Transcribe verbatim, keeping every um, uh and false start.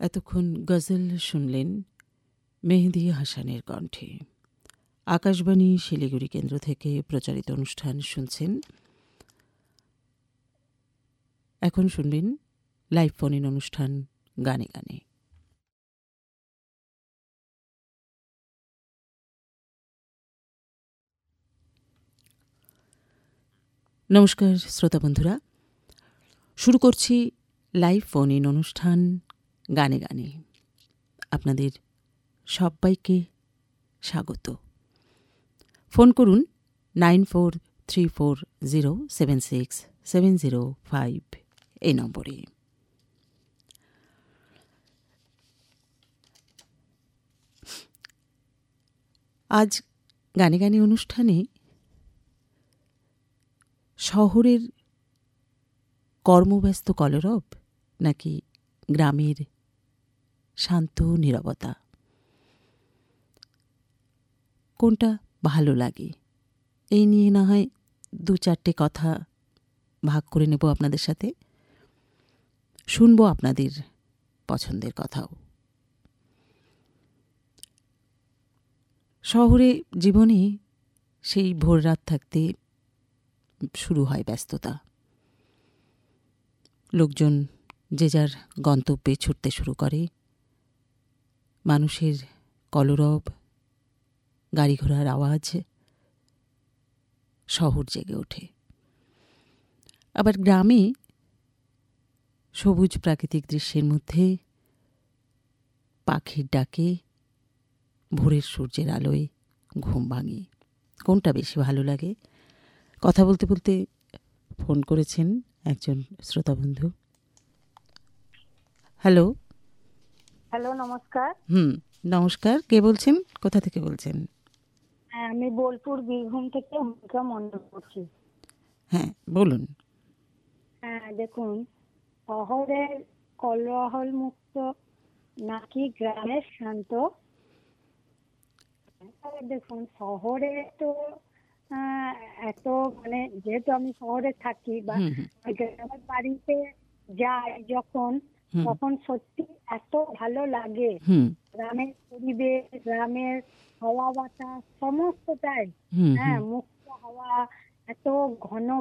এতক্ষণ গজল শুনলেন মেহেদী হাসানের কণ্ঠে। আকাশবাণী শিলিগুড়ি কেন্দ্র থেকে প্রচারিত অনুষ্ঠান শুনছেন। এখন শুনবেন লাইভ ফোন ইন অনুষ্ঠান গানে গানে। নমস্কার শ্রোতা বন্ধুরা, শুরু করছি লাইভ ফোন ইন অনুষ্ঠান গানে গানে। আপনাদের সবাইকে স্বাগত। ফোন করুন nine four three four zero seven six seven zero five এই নম্বরে। আজ গানে গানে অনুষ্ঠানে শহরের কর্মব্যস্ত কলরব নাকি গ্রামের শান্ত নীরবতা, কোনটা ভালো লাগে এই নিয়ে না হয় দু চারটে কথা ভাগ করে নেব আপনাদের সাথে। শুনবো আপনাদের পছন্দের কথাও। শহরে জীবনে সেই ভোর রাত থাকতে শুরু হয় ব্যস্ততা। লোকজন যে যার গন্তব্যে ছুটতে শুরু করে। মানুষের কলরব, গাড়ি ঘোড়ার আওয়াজ, শহর জেগে ওঠে। আবার গ্রামে সবুজ প্রাকৃতিক দৃশ্যের মধ্যে পাখির ডাকে, ভোরের সূর্যের আলোয় ঘুম ভাঙে। কোনটা বেশি ভালো লাগে? কথা বলতে বলতে ফোন করেছেন একজন শ্রোতা বন্ধু। হ্যালো। হ্যালো, নমস্কার। হুম নমস্কার, কে বলছেন, কোথা থেকে বলছেন? হ্যাঁ, আমি বোলপুর বীরভূম থেকে ভূমিকা মণ্ডল বলছি। হ্যাঁ বলুন। হ্যাঁ, দেখুন, শহরের কোলাহল মুক্ত নাকি গ্রামের শান্ত? দেখুন, শহরে তো আহ, এত মানে যেহেতু আমি শহরে থাকি বা হুম হুম গ্রামের বাড়িতে যাই যখন, হুম তখন সত্যি এত ভালো লাগে। হুম গ্রামের পরিবেশ, গ্রামের হাওয়া বাতাস সমস্তটাই, হুম হ্যাঁ, হুম মুক্ত হাওয়া, এত ঘন